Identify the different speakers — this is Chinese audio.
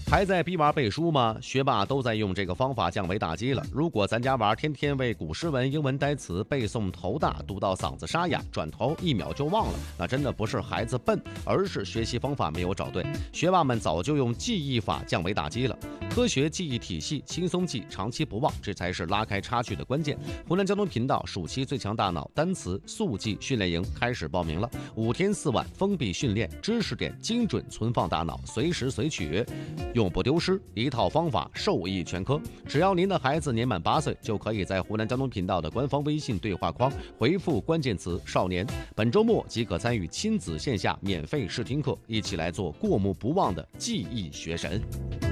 Speaker 1: 还在逼娃背书吗？学霸都在用这个方法降维打击了。如果咱家娃天天为古诗文、英文单词背诵头大，读到嗓子沙哑，转头1秒就忘了，那真的不是孩子笨，而是学习方法没有找对。学霸们早就用记忆法降维打击了。科学记忆体系，轻松记，长期不忘，这才是拉开差距的关键。湖南交通频道暑期最强大脑单词速记训练营开始报名了，5天4晚封闭训练，知识点精准存放大脑，随时随取，永不丢失，一套方法受益全科。只要您的孩子年满8岁，就可以在湖南交通频道的官方微信对话框回复关键词少年，本周末即可参与亲子线下免费试听课，一起来做过目不忘的记忆学神。